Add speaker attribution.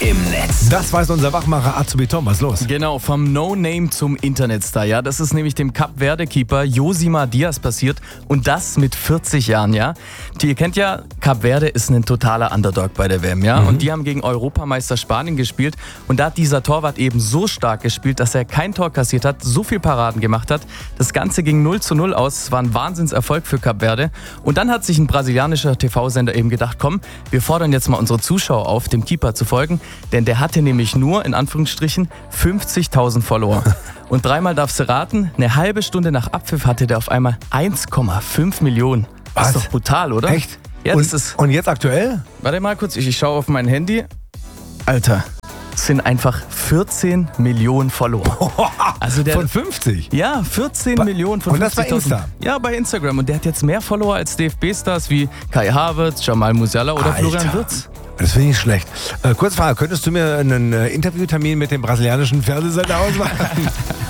Speaker 1: im Netz.
Speaker 2: Das weiß unser Wachmacher Azubi Tom. Was ist los?
Speaker 3: Genau, vom No-Name zum Internetstar. Ja, das ist nämlich dem Kap-Verde-Keeper Josimar Diaz passiert und das mit 40 Jahren. Ja, ihr kennt ja, Kap Verde ist ein totaler Underdog bei der WM. Ja, und die haben gegen Europameister Spanien gespielt und da hat dieser Torwart eben so stark gespielt, dass er kein Tor kassiert hat, so viel Paraden gemacht hat. Das Ganze ging 0:0 aus. Es war ein Wahnsinnserfolg für Kap Verde. Und dann hat sich ein brasilianischer TV-Sender eben gedacht, komm, wir fordern jetzt mal unsere Zuschauer auf, dem Keeper zu folgen, denn der hatte nämlich nur, in Anführungsstrichen, 50.000 Follower. Und dreimal darfst du raten, eine halbe Stunde nach Abpfiff hatte der auf einmal 1,5 Millionen. Das ist doch brutal, oder?
Speaker 2: Echt?
Speaker 3: Ja, das ist...
Speaker 2: Und jetzt aktuell?
Speaker 3: Warte mal kurz, ich schaue auf mein Handy. Alter, es sind einfach 14 Millionen Follower. Also der,
Speaker 2: Von 50?
Speaker 3: ja, 14 Millionen von 50.000.
Speaker 2: Und das bei Insta?
Speaker 3: Ja, bei Instagram. Und der hat jetzt mehr Follower als DFB-Stars wie Kai Havertz, Jamal Musiala oder
Speaker 2: Alter.
Speaker 3: Florian Wirtz.
Speaker 2: Das finde ich schlecht. Kurze Frage, könntest du mir einen Interviewtermin mit dem brasilianischen Fernsehsender ausmachen?